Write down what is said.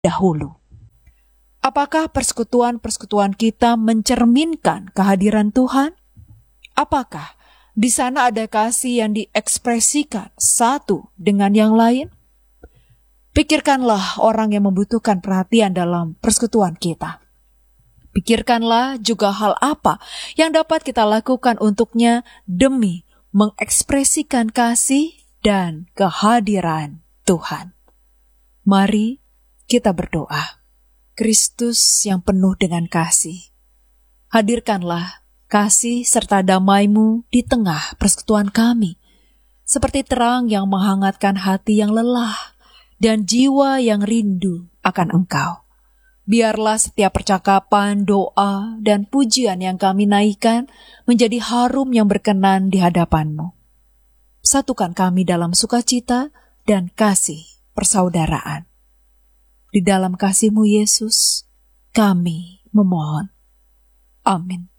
dahulu. Apakah persekutuan-persekutuan kita mencerminkan kehadiran Tuhan? Apakah di sana ada kasih yang diekspresikan satu dengan yang lain? Pikirkanlah orang yang membutuhkan perhatian dalam persekutuan kita. Pikirkanlah juga hal apa yang dapat kita lakukan untuknya demi mengekspresikan kasih dan kehadiran Tuhan. Mari kita berdoa. Kristus yang penuh dengan kasih, hadirkanlah kasih serta damai-Mu di tengah persekutuan kami, seperti terang yang menghangatkan hati yang lelah dan jiwa yang rindu akan Engkau. Biarlah setiap percakapan, doa, dan pujian yang kami naikkan menjadi harum yang berkenan di hadapan-Mu. Satukan kami dalam sukacita dan kasih persaudaraan. Di dalam kasih-Mu Yesus, kami memohon. Amin.